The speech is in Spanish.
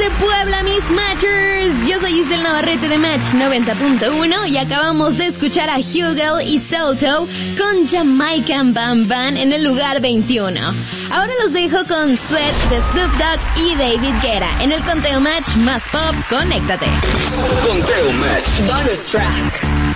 de Puebla, mis Matchers. Yo soy Isel Navarrete de Match 90.1 y acabamos de escuchar a Hugel y Salto con Jamaican Bam Bam en el lugar 21. Ahora los dejo con Sweat de Snoop Dogg y David Guetta en el Conteo Match más pop. Conéctate. Conteo Match. Bonus track.